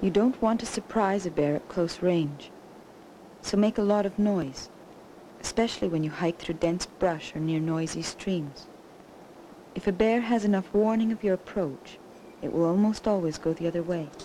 You don't want to surprise a bear at close range, so make a lot of noise, especially when you hike through dense brush or near noisy streams. If a bear has enough warning of your approach, it will almost always go the other way.